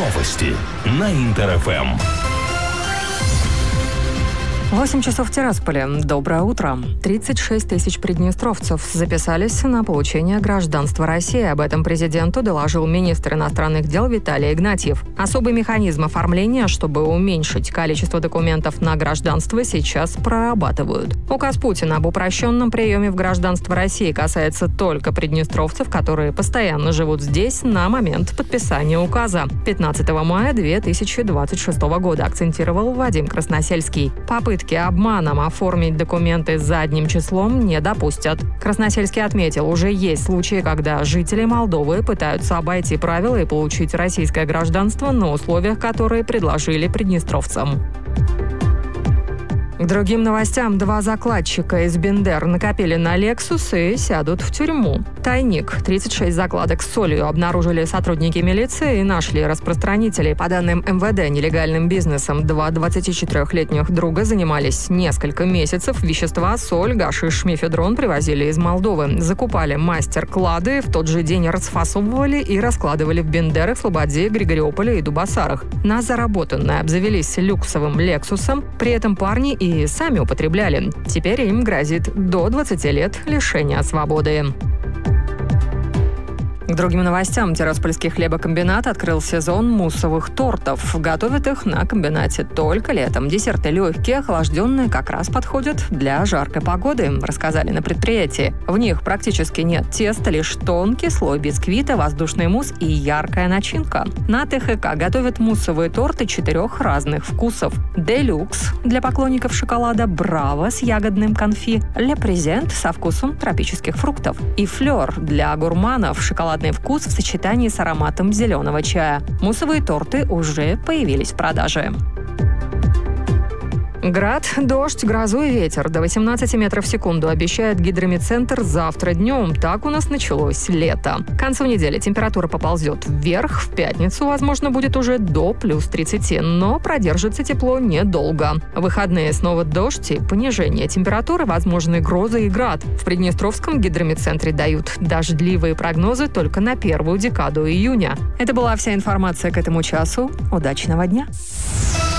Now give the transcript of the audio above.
Новости на Интер-ФМ. 8 часов в Тирасполе. Доброе утро. 36 тысяч приднестровцев записались на получение гражданства России. Об этом президенту доложил министр иностранных дел Виталий Игнатьев. Особый механизм оформления, чтобы уменьшить количество документов на гражданство, сейчас прорабатывают. Указ Путина об упрощенном приеме в гражданство России касается только приднестровцев, которые постоянно живут здесь на момент подписания указа. 15 мая 2026 года, акцентировал Вадим Красносельский. Попытки обманом оформить документы задним числом не допустят. Красносельский отметил, уже есть случаи, когда жители Молдовы пытаются обойти правила и получить российское гражданство на условиях, которые предложили приднестровцам. К другим новостям. 2 закладчика из Бендер накопили на Lexus и сядут в тюрьму. Тайник. 36 закладок с солью обнаружили сотрудники милиции и нашли распространителей. По данным МВД, нелегальным бизнесом 2 24-летних друга занимались несколько месяцев. Вещества, соль, гашиш, мефедрон привозили из Молдовы. Закупали мастер-клады, в тот же день расфасовывали и раскладывали в Бендерах, Слободе, Григориополе и Дубасарах. На заработанное обзавелись люксовым Лексусом. При этом парни и сами употребляли. Теперь им грозит до 20 лет лишения свободы. К другим новостям. Тираспольский хлебокомбинат открыл сезон муссовых тортов. Готовят их на комбинате только летом. Десерты легкие, охлажденные, как раз подходят для жаркой погоды, рассказали на предприятии. В них практически нет теста, лишь тонкий слой бисквита, воздушный мусс и яркая начинка. На ТХК готовят муссовые торты 4 разных вкусов. Делюкс для поклонников шоколада, Браво с ягодным конфи, Ле Презент со вкусом тропических фруктов и Флёр для гурманов, шоколадный вкус в сочетании с ароматом зеленого чая. Муссовые торты уже появились в продаже. Град, дождь, грозу и ветер до 18 метров в секунду обещает гидрометцентр завтра днем. Так у нас началось лето. К концу недели температура поползет вверх. В пятницу, возможно, будет уже до плюс 30, но продержится тепло недолго. В выходные снова дождь и понижение температуры, возможны грозы и град. В Приднестровском гидрометцентре дают дождливые прогнозы только на первую декаду июня. Это была вся информация к этому часу. Удачного дня!